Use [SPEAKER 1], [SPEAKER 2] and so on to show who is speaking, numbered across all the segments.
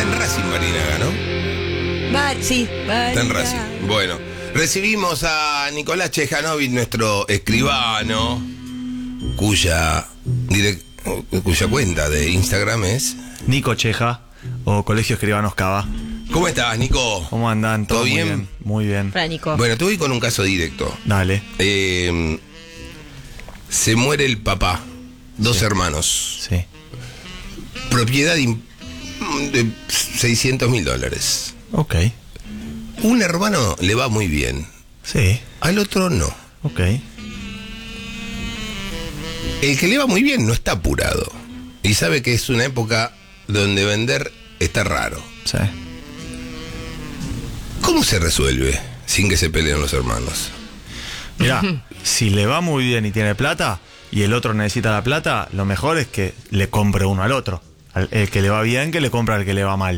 [SPEAKER 1] en Racing, Barinaga, ¿no?
[SPEAKER 2] Sí,
[SPEAKER 1] Está en Racing. Bueno, recibimos a Nicolás Chejanovic, nuestro escribano, cuya cuenta de Instagram es
[SPEAKER 3] Nico Cheja o Colegio Escribanos Cava.
[SPEAKER 1] ¿Cómo estás, Nico?
[SPEAKER 3] ¿Cómo andan?
[SPEAKER 1] ¿Todo
[SPEAKER 3] muy
[SPEAKER 1] bien?
[SPEAKER 3] Muy bien.
[SPEAKER 2] Hola, Nico.
[SPEAKER 1] Bueno, te voy con un caso directo.
[SPEAKER 3] Dale.
[SPEAKER 1] Se muere el papá, dos
[SPEAKER 3] Sí.
[SPEAKER 1] hermanos,
[SPEAKER 3] Sí.
[SPEAKER 1] propiedad de $600.000.
[SPEAKER 3] Ok.
[SPEAKER 1] Un hermano le va muy bien,
[SPEAKER 3] Sí.
[SPEAKER 1] al otro no.
[SPEAKER 3] Ok.
[SPEAKER 1] El que le va muy bien no está apurado y sabe que es una época donde vender está raro.
[SPEAKER 3] Sí.
[SPEAKER 1] ¿Cómo se resuelve sin que se peleen los hermanos?
[SPEAKER 3] Mirá, si le va muy bien y tiene plata y el otro necesita la plata, lo mejor es que le compre uno al otro. El que le va bien, que le compra al que le va mal.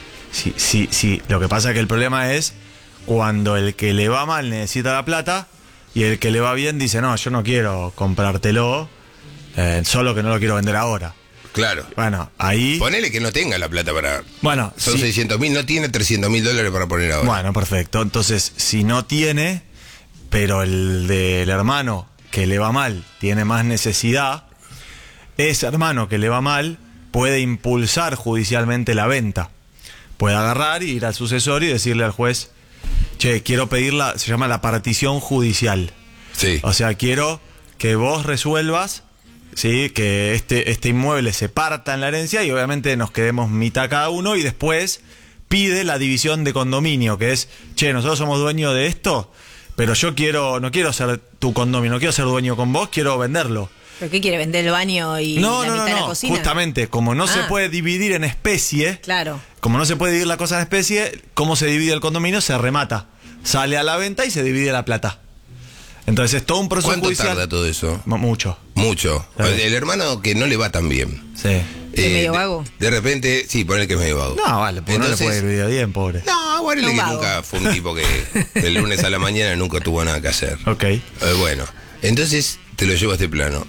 [SPEAKER 3] Sí. Lo que pasa es que el problema es cuando el que le va mal necesita la plata y el que le va bien dice, no, yo no quiero comprártelo, solo que no lo quiero vender ahora.
[SPEAKER 1] Claro.
[SPEAKER 3] Bueno, ahí...
[SPEAKER 1] Ponele que no tenga la plata para...
[SPEAKER 3] Bueno,
[SPEAKER 1] Son
[SPEAKER 3] sí.
[SPEAKER 1] 600.000, no tiene $300.000 para poner ahora.
[SPEAKER 3] Bueno, perfecto. Entonces, si no tiene, pero el del hermano que le va mal tiene más necesidad, ese hermano que le va mal puede impulsar judicialmente la venta. Puede agarrar, ir al sucesor y decirle al juez, che, quiero pedir se llama la partición judicial.
[SPEAKER 1] Sí.
[SPEAKER 3] O sea, quiero que vos resuelvas, ¿sí?, que este inmueble se parta en la herencia y obviamente nos quedemos mitad cada uno y después pide la división de condominio, que es, che, nosotros somos dueños de esto, pero yo no quiero ser tu condominio, no quiero ser dueño con vos, quiero venderlo.
[SPEAKER 2] ¿Pero qué quiere? ¿Vender el baño y la mitad de la cocina?
[SPEAKER 3] Justamente, como no se puede dividir en especie,
[SPEAKER 2] Claro.
[SPEAKER 3] como no se puede dividir la cosa en especie, ¿cómo se divide el condominio? Se remata, sale a la venta y se divide la plata. Entonces es todo un proceso
[SPEAKER 1] ¿Cuánto
[SPEAKER 3] judicial.
[SPEAKER 1] tarda todo eso?
[SPEAKER 3] Mucho.
[SPEAKER 1] Mucho.
[SPEAKER 3] Claro.
[SPEAKER 1] El hermano que no le va tan bien.
[SPEAKER 3] Sí.
[SPEAKER 2] ¿Es medio vago?
[SPEAKER 1] De repente, sí, ponele que es medio vago.
[SPEAKER 3] No, vale, porque
[SPEAKER 1] Entonces,
[SPEAKER 3] no le puede ir bien, pobre.
[SPEAKER 1] No, ponele
[SPEAKER 2] No
[SPEAKER 1] que
[SPEAKER 2] vago.
[SPEAKER 1] nunca fue un tipo que el lunes a la mañana nunca tuvo nada que hacer.
[SPEAKER 3] Ok.
[SPEAKER 1] Bueno, entonces te lo llevo a este plano.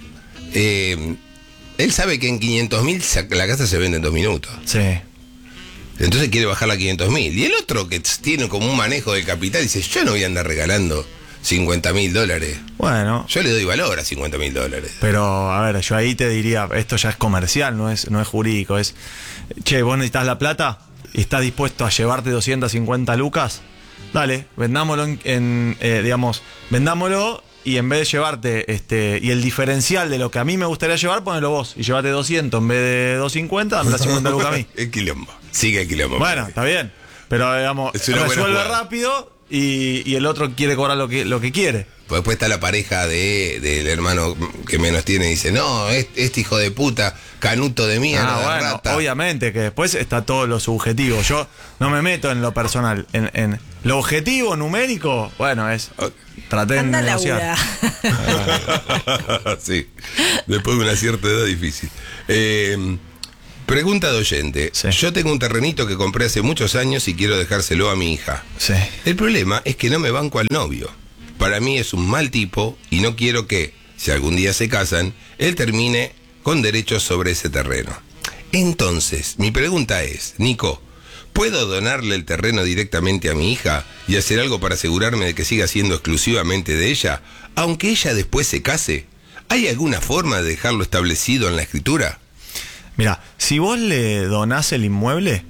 [SPEAKER 1] Él sabe que en 500.000 la casa se vende en 2 minutos.
[SPEAKER 3] Sí.
[SPEAKER 1] Entonces quiere bajarla a 500.000. Y el otro que tiene como un manejo del capital dice, yo no voy a andar regalando $50.000.
[SPEAKER 3] Bueno,
[SPEAKER 1] Yo le doy valor a $50.000.
[SPEAKER 3] pero a ver, yo ahí te diría, esto ya es comercial, no es jurídico, es, che, vos necesitas la plata y estás dispuesto a llevarte 250 lucas, dale, vendámoslo digamos, vendámoslo y en vez de llevarte y el diferencial de lo que a mí me gustaría llevar, ponelo vos y llévate 200 en vez de 250, dame las 50 lucas a mí.
[SPEAKER 1] El quilombo. Sigue el quilombo.
[SPEAKER 3] Bueno, está bien, pero digamos,
[SPEAKER 1] Es una buena
[SPEAKER 3] resuelve
[SPEAKER 1] jugada.
[SPEAKER 3] rápido y el otro quiere cobrar lo que quiere.
[SPEAKER 1] Pues después está la pareja del hermano que menos tiene y dice, no, este hijo de puta, canuto de mierda,
[SPEAKER 3] Bueno,
[SPEAKER 1] rata.
[SPEAKER 3] obviamente que después está todo lo subjetivo. Yo no me meto en lo personal. En lo objetivo, numérico, bueno, es traten de
[SPEAKER 2] Anda
[SPEAKER 3] negociar.
[SPEAKER 2] labura.
[SPEAKER 1] Sí, después de una cierta edad difícil. Pregunta de oyente.
[SPEAKER 3] Sí.
[SPEAKER 1] Yo tengo un terrenito que compré hace muchos años y quiero dejárselo a mi hija.
[SPEAKER 3] Sí.
[SPEAKER 1] El problema es que no me banco al novio. Para mí es un mal tipo y no quiero que, si algún día se casan, él termine con derechos sobre ese terreno. Entonces, mi pregunta es, Nico, ¿puedo donarle el terreno directamente a mi hija y hacer algo para asegurarme de que siga siendo exclusivamente de ella, aunque ella después se case? ¿Hay alguna forma de dejarlo establecido en la escritura?
[SPEAKER 3] Mira, si vos le donás el inmueble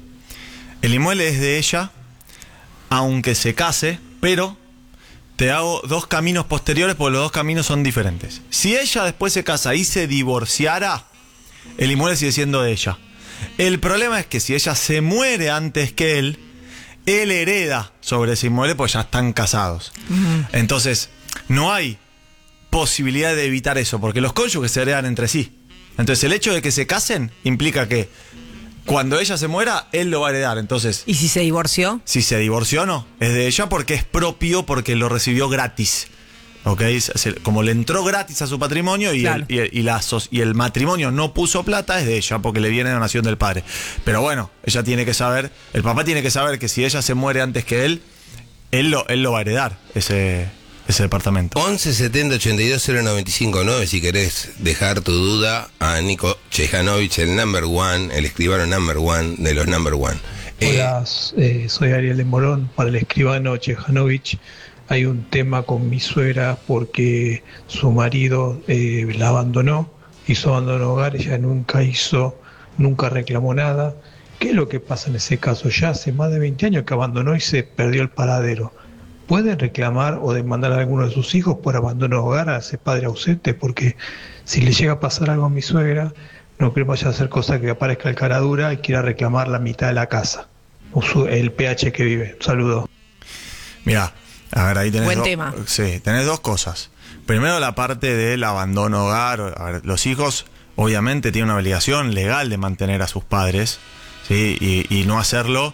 [SPEAKER 3] es de ella, aunque se case, pero te hago dos caminos posteriores porque los dos caminos son diferentes. Si ella después se casa y se divorciara, el inmueble sigue siendo de ella. El problema es que si ella se muere antes que él hereda sobre ese inmueble porque ya están casados. Entonces, no hay posibilidad de evitar eso porque los cónyuges se heredan entre sí. Entonces, el hecho de que se casen implica que cuando ella se muera, él lo va a heredar. Entonces,
[SPEAKER 2] ¿Y si se divorció?
[SPEAKER 3] si se divorció no, es de ella porque es propio, porque lo recibió gratis. ¿Ok? Como le entró gratis a su patrimonio y,
[SPEAKER 2] Claro.
[SPEAKER 3] y el matrimonio no puso plata, es de ella porque le viene de donación del padre. Pero bueno, ella tiene que saber, el papá tiene que saber que si ella se muere antes que él lo va a heredar, ese departamento.
[SPEAKER 1] 11 70 82 095 9 si querés dejar tu duda a Nico Chejanovic, el number one, el escribano number one de los number one.
[SPEAKER 4] Hola, soy Ariel de Morón. Para el escribano Chejanovich, hay un tema con mi suegra porque su marido la abandonó, hizo abandono hogar, ella nunca reclamó nada. ¿Qué es lo que pasa en ese caso? Ya hace más de 20 años que abandonó y se perdió el paradero. ¿Pueden reclamar o demandar a alguno de sus hijos por abandono hogar a ese padre ausente? Porque si le llega a pasar algo a mi suegra, no creo que vaya a hacer cosa que aparezca el cara dura y quiera reclamar la mitad de la casa, el PH que vive. Un saludo.
[SPEAKER 3] Mirá, a ver, ahí tenés
[SPEAKER 2] buen tema.
[SPEAKER 3] Sí, tenés dos cosas. Primero, la parte del abandono hogar. A ver, los hijos obviamente tienen una obligación legal de mantener a sus padres, ¿sí? Y no hacerlo.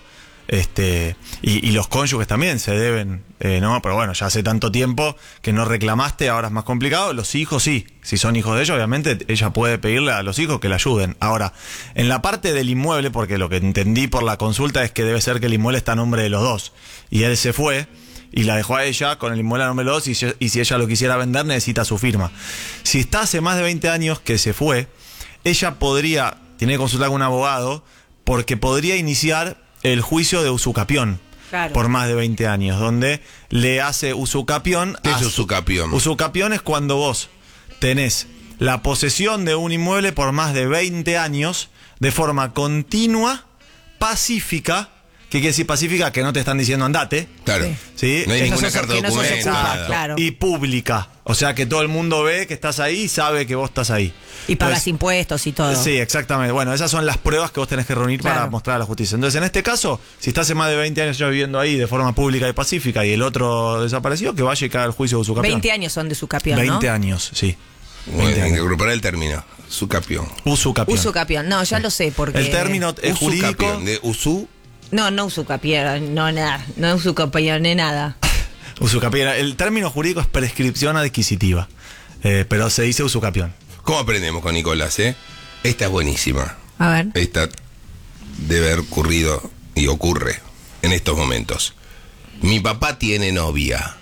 [SPEAKER 3] Y los cónyuges también se deben, ¿no? Pero bueno, ya hace tanto tiempo que no reclamaste, ahora es más complicado. Los hijos sí, si son hijos de ellos, obviamente ella puede pedirle a los hijos que le ayuden. Ahora, en la parte del inmueble, porque lo que entendí por la consulta es que debe ser que el inmueble está a nombre de los dos, y él se fue y la dejó a ella con el inmueble a nombre de los dos, y si ella lo quisiera vender necesita su firma. Si está hace más de 20 años que se fue, ella tiene que consultar con un abogado, porque podría iniciar el juicio de usucapión, claro, por más de 20 años, donde le hace usucapión.
[SPEAKER 1] ¿Qué es usucapión?
[SPEAKER 3] Usucapión es cuando vos tenés la posesión de un inmueble por más de 20 años de forma continua, pacífica. ¿Qué quiere decir pacífica? Que no te están diciendo andate.
[SPEAKER 1] Claro.
[SPEAKER 3] ¿Sí?
[SPEAKER 1] No hay ninguna carta de documento.
[SPEAKER 2] Claro.
[SPEAKER 3] Y pública. O sea que todo el mundo ve que estás ahí y sabe que vos estás ahí.
[SPEAKER 2] Y pagas impuestos y todo.
[SPEAKER 3] Sí, exactamente. Bueno, esas son las pruebas que vos tenés que reunir, claro, para mostrar a la justicia. Entonces, en este caso, si estás hace más de 20 años ya viviendo ahí de forma pública y pacífica y el otro desapareció, que vaya y cae al juicio de usucapión.
[SPEAKER 2] 20 años son de usucapión, ¿no?
[SPEAKER 3] 20 años, sí.
[SPEAKER 1] Bueno, hay que agrupar el término. Usucapión.
[SPEAKER 2] Usucapión. No, ya lo sé, porque
[SPEAKER 3] el término es jurídico.
[SPEAKER 1] De usu.
[SPEAKER 2] No usucapión, no nada. No usucapión, nada.
[SPEAKER 3] Usucapión. El término jurídico es prescripción adquisitiva, pero se dice usucapión.
[SPEAKER 1] ¿Cómo aprendemos con Nicolás, Esta es buenísima.
[SPEAKER 2] A ver.
[SPEAKER 1] Esta debe haber ocurrido y ocurre en estos momentos. Mi papá tiene novia.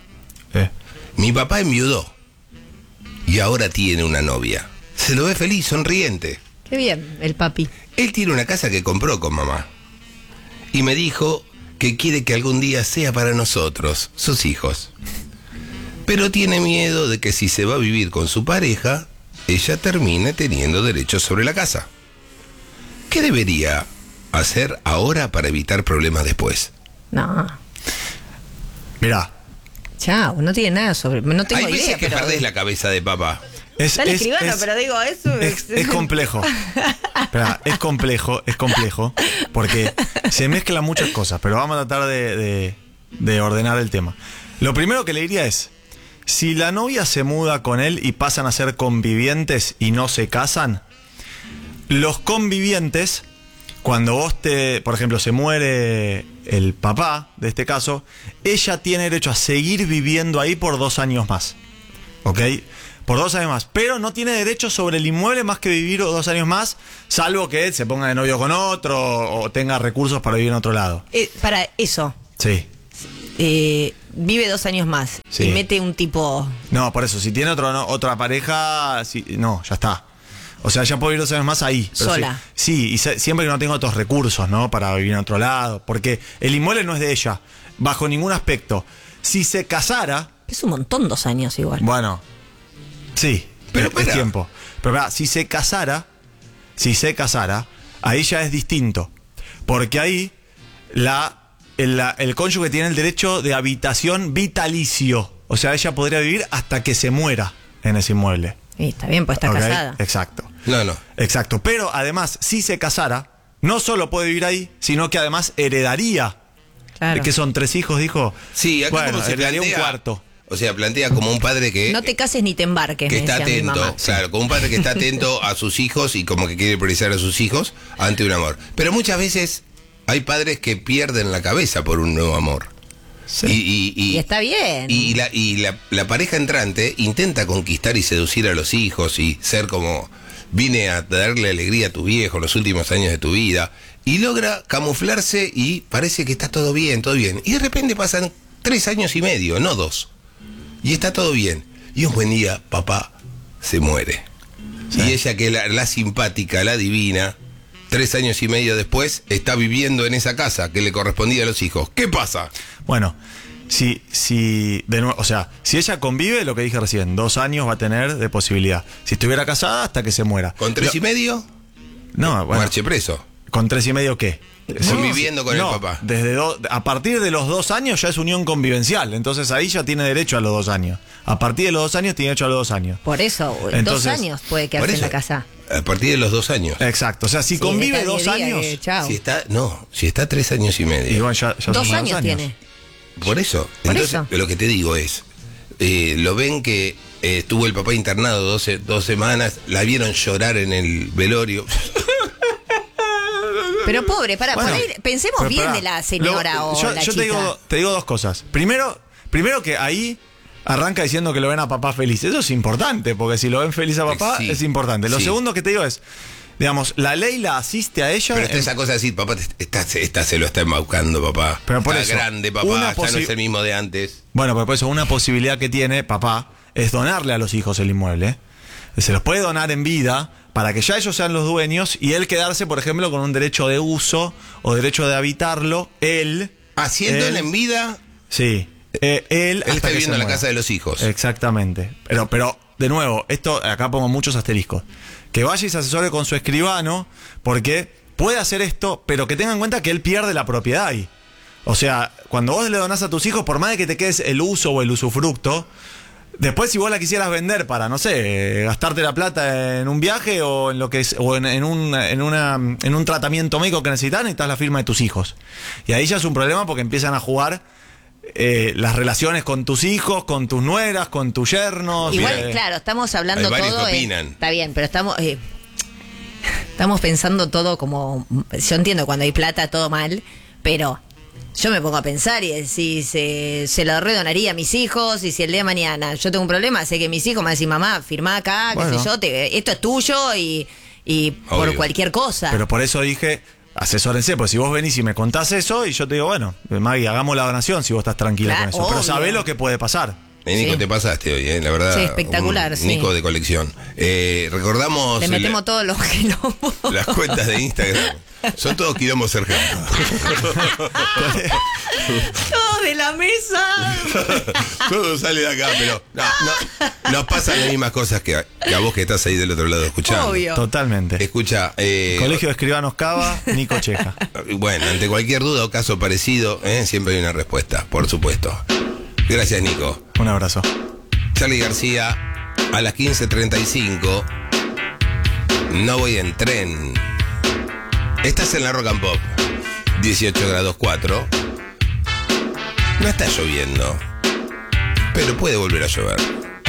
[SPEAKER 1] Mi papá enviudó y ahora tiene una novia. Se lo ve feliz, sonriente.
[SPEAKER 2] Qué bien, el papi.
[SPEAKER 1] Él tiene una casa que compró con mamá. Y me dijo que quiere que algún día sea para nosotros, sus hijos. Pero tiene miedo de que si se va a vivir con su pareja, ella termine teniendo derechos sobre la casa. ¿Qué debería hacer ahora para evitar problemas después?
[SPEAKER 2] No.
[SPEAKER 3] Mirá.
[SPEAKER 2] Chao, no tiene nada sobre... No tengo
[SPEAKER 1] Hay veces
[SPEAKER 2] idea,
[SPEAKER 1] que
[SPEAKER 2] pero...
[SPEAKER 1] perdés la cabeza de papá.
[SPEAKER 2] Está escribano, pero digo, eso
[SPEAKER 3] es complejo. Esperá, es complejo, porque se mezclan muchas cosas, pero vamos a tratar de ordenar el tema. Lo primero que le diría es, si la novia se muda con él y pasan a ser convivientes y no se casan, los convivientes, cuando vos por ejemplo, se muere el papá, de este caso, ella tiene derecho a seguir viviendo ahí por 2 años más. ¿Ok? Por 2 años más, pero no tiene derecho sobre el inmueble más que vivir 2 años más, salvo que se ponga de novio con otro o tenga recursos para vivir en otro lado.
[SPEAKER 2] Para eso.
[SPEAKER 3] Sí.
[SPEAKER 2] Vive 2 años más, sí, y mete un tipo...
[SPEAKER 3] No, por eso, si tiene otra pareja, no, ya está. O sea, ya puede vivir 2 años más ahí. Pero
[SPEAKER 2] sola.
[SPEAKER 3] Sí, y siempre que no tenga otros recursos, ¿no? Para vivir en otro lado. Porque el inmueble no es de ella, bajo ningún aspecto. Si se casara...
[SPEAKER 2] Es un montón 2 años igual.
[SPEAKER 3] Bueno... Sí, pero es tiempo. Pero si se casara, ahí ya es distinto. Porque ahí el cónyuge tiene el derecho de habitación vitalicio. O sea, ella podría vivir hasta que se muera en ese inmueble.
[SPEAKER 2] Y está bien, pues está casada.
[SPEAKER 3] Exacto.
[SPEAKER 1] No.
[SPEAKER 3] Exacto. Pero además, si se casara, no solo puede vivir ahí, sino que además heredaría. Claro. Que son 3 hijos, dijo.
[SPEAKER 1] Sí, acá
[SPEAKER 3] bueno,
[SPEAKER 1] como se
[SPEAKER 3] heredaría
[SPEAKER 1] plantea,
[SPEAKER 3] un cuarto.
[SPEAKER 1] O sea, plantea como un padre que...
[SPEAKER 2] No te cases ni te embarques.
[SPEAKER 1] Que está atento, claro, como un padre que está atento a sus hijos y como que quiere priorizar a sus hijos ante un amor. Pero muchas veces hay padres que pierden la cabeza por un nuevo amor.
[SPEAKER 2] Sí. Y está bien.
[SPEAKER 1] Y la pareja entrante intenta conquistar y seducir a los hijos y ser como... Vine a darle alegría a tu viejo en los últimos años de tu vida. Y logra camuflarse y parece que está todo bien, todo bien. Y de repente pasan 3 años y medio, no 2. Y está todo bien. Y un buen día, papá se muere. Sí. Y ella, que es la simpática, la divina, 3 años y medio después, está viviendo en esa casa que le correspondía a los hijos. ¿Qué pasa?
[SPEAKER 3] Bueno, de nuevo, o sea, si ella convive, lo que dije recién, 2 años va a tener de posibilidad. Si estuviera casada, hasta que se muera.
[SPEAKER 1] ¿Con 3 y medio?
[SPEAKER 3] No, bueno.
[SPEAKER 1] Marche preso.
[SPEAKER 3] ¿Con 3 y medio qué?
[SPEAKER 1] Conviviendo con el papá.
[SPEAKER 3] A partir de los 2 años ya es unión convivencial. Entonces ahí ya tiene derecho a los 2 años. A partir de los 2 años tiene derecho a los 2 años.
[SPEAKER 2] Por eso,
[SPEAKER 3] Entonces,
[SPEAKER 2] 2 años puede quedarse en la casa.
[SPEAKER 1] A partir de los 2 años.
[SPEAKER 3] Exacto. O sea, si convive 2 años.
[SPEAKER 1] Si está 3 años y medio.
[SPEAKER 3] Igual ya
[SPEAKER 2] 2 años tiene.
[SPEAKER 1] Por eso. Entonces, lo que te digo es, lo ven que estuvo el papá internado 2 semanas, la vieron llorar en el velorio.
[SPEAKER 2] Pero pobre, pensemos bien de la señora o la chica.
[SPEAKER 3] Te digo 2 cosas. Primero que ahí arranca diciendo que lo ven a papá feliz. Eso es importante, porque si lo ven feliz a papá, sí, es importante. Lo segundo que te digo es, digamos, la ley la asiste a ella.
[SPEAKER 1] Pero esa cosa de decir, papá, se lo está embaucando, papá.
[SPEAKER 3] Pero por
[SPEAKER 1] está
[SPEAKER 3] eso,
[SPEAKER 1] grande, papá, ya no es el mismo de antes.
[SPEAKER 3] Bueno, pero por eso una posibilidad que tiene papá es donarle a los hijos el inmueble. Se los puede donar en vida para que ya ellos sean los dueños y él quedarse, por ejemplo, con un derecho de uso o derecho de habitarlo.
[SPEAKER 1] Haciendo él en vida.
[SPEAKER 3] Sí. Él
[SPEAKER 1] está viviendo en la casa de los hijos.
[SPEAKER 3] Exactamente. Pero de nuevo, esto acá pongo muchos asteriscos. Que vaya y se asesore con su escribano, porque puede hacer esto, pero que tenga en cuenta que él pierde la propiedad ahí. O sea, cuando vos le donás a tus hijos, por más de que te quedes el uso o el usufructo, después si vos la quisieras vender para, no sé, gastarte la plata en un viaje o en lo que es, o en un tratamiento médico que necesitas la firma de tus hijos. Y ahí ya es un problema porque empiezan a jugar las relaciones con tus hijos, con tus nueras, con tus yernos.
[SPEAKER 2] Igual, claro, estamos hablando
[SPEAKER 1] hay varios
[SPEAKER 2] todo.
[SPEAKER 1] Que opinan.
[SPEAKER 2] Está bien, pero estamos pensando todo como. Yo entiendo cuando hay plata todo mal, pero yo me pongo a pensar y si se lo redonaría a mis hijos, y si el día de mañana yo tengo un problema, sé que mis hijos me van a decir, mamá, firmá acá, qué sé yo, esto es tuyo y por cualquier cosa.
[SPEAKER 3] Pero por eso dije, asesórense, pues si vos venís y me contás eso y yo te digo, bueno, Maggie, hagamos la donación si vos estás tranquila con eso.
[SPEAKER 2] Obvio.
[SPEAKER 3] Pero sabés lo que puede pasar.
[SPEAKER 1] Nico, te pasaste hoy, la verdad.
[SPEAKER 2] Sí, espectacular,
[SPEAKER 1] Nico de colección. Recordamos.
[SPEAKER 2] Le metemos todos los quilombos.
[SPEAKER 1] Las cuentas de Instagram. Son todos quilombos Sergento.
[SPEAKER 2] Todo de la mesa.
[SPEAKER 1] Todo sale de acá, pero nos pasan las mismas cosas que a vos que estás ahí del otro lado escuchando.
[SPEAKER 2] Obvio.
[SPEAKER 3] Totalmente.
[SPEAKER 1] Escucha.
[SPEAKER 3] Colegio de Escribanos Cava, Nico Checa.
[SPEAKER 1] Bueno, ante cualquier duda o caso parecido, siempre hay una respuesta, por supuesto. Gracias, Nico.
[SPEAKER 3] Un abrazo.
[SPEAKER 1] Charly García, a las 15:35. No voy en tren. Estás en la Rock and Pop. 18 grados 4. No está lloviendo, pero puede volver a llover.